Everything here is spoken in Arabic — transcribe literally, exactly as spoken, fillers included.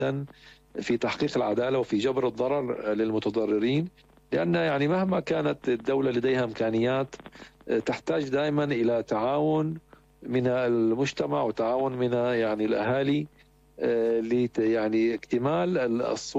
في تحقيق العدالة وفي جبر الضرر للمتضررين، لأن يعني مهما كانت الدولة لديها إمكانيات تحتاج دائما إلى تعاون من المجتمع وتعاون من يعني الأهالي، يعني اكتمال الصورة